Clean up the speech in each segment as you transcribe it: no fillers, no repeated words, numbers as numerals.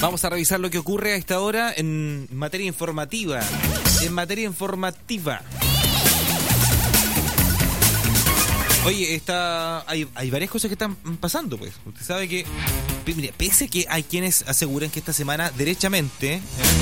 Vamos a revisar lo que ocurre a esta hora en materia informativa. Oye, hay varias cosas que están pasando, pues. Usted sabe que, mire, pese que hay quienes aseguran que esta semana derechamente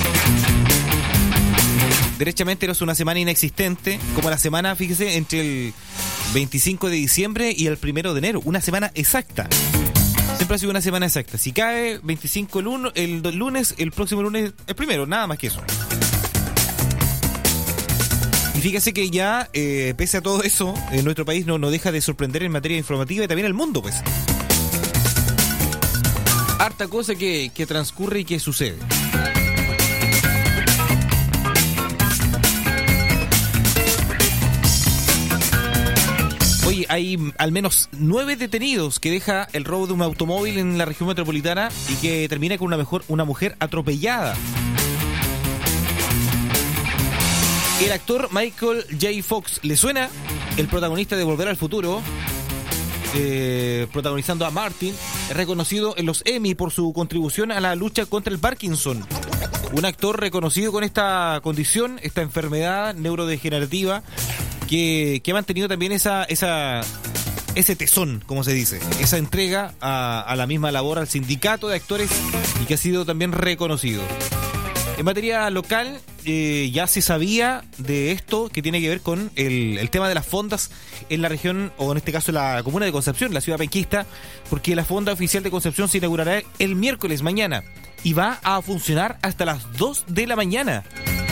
no es una semana inexistente, como la semana, fíjese, entre el 25 de diciembre y el 1 de enero, una semana exacta. Siempre ha sido una semana exacta. Si cae 25 el lunes, el próximo lunes el primero, nada más que eso. Y fíjese que ya, pese a todo eso, nuestro país no deja de sorprender en materia informativa y también el mundo, pues. Harta cosa que transcurre y que sucede. Oye, hay al menos 9 detenidos que deja el robo de un automóvil en la región metropolitana y que termina con una mujer atropellada. El actor Michael J. Fox, ¿le suena? El protagonista de Volver al Futuro, protagonizando a Martin, es reconocido en los Emmy por su contribución a la lucha contra el Parkinson. Un actor reconocido con esta condición, esta enfermedad neurodegenerativa, que ha mantenido también ese tesón, como se dice, esa entrega a la misma labor al sindicato de actores y que ha sido también reconocido. En materia local, ya se sabía de esto que tiene que ver con el tema de las fondas en la región, o en este caso la comuna de Concepción, la ciudad penquista, porque la fonda oficial de Concepción se inaugurará el miércoles mañana y va a funcionar hasta las 2 de la mañana.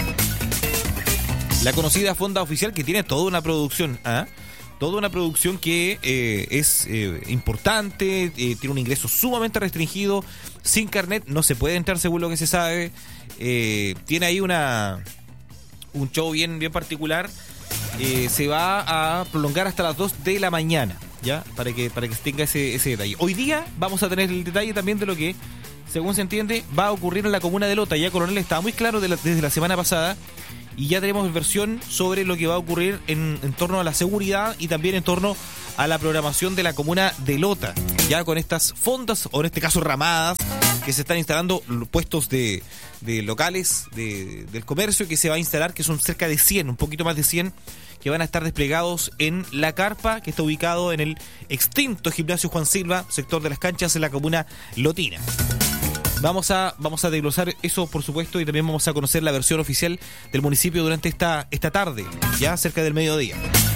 La conocida fonda oficial que tiene toda una producción, toda una producción que es importante, tiene un ingreso sumamente restringido, sin carnet no se puede entrar según lo que se sabe, tiene ahí un show bien particular, se va a prolongar hasta las 2 de la mañana, ¿ya? Para que tenga ese detalle. Hoy día vamos a tener el detalle también de lo que, según se entiende, va a ocurrir en la comuna de Lota. Ya Coronel estaba muy claro desde la semana pasada. Y ya tenemos versión sobre lo que va a ocurrir en torno a la seguridad y también en torno a la programación de la comuna de Lota. Ya con estas fondas, o en este caso ramadas, que se están instalando puestos de locales del comercio que se va a instalar, que son cerca de 100, un poquito más de 100, que van a estar desplegados en la carpa, que está ubicado en el extinto Gimnasio Juan Silva, sector de las Canchas, en la comuna lotina. Vamos a desglosar eso, por supuesto, y también vamos a conocer la versión oficial del municipio durante esta tarde, ya cerca del mediodía.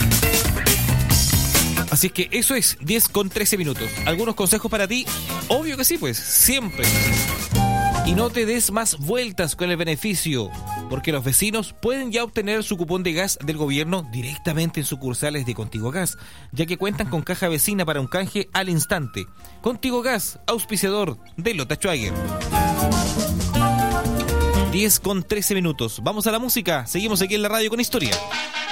Así es que eso es 10:13. ¿Algunos consejos para ti? Obvio que sí, pues, siempre. Y no te des más vueltas con el beneficio, porque los vecinos pueden ya obtener su cupón de gas del gobierno directamente en sucursales de Contigo Gas, ya que cuentan con caja vecina para un canje al instante. Contigo Gas, auspiciador de Lota Schwager. 10:13. Vamos a la música. Seguimos aquí en la radio con historia.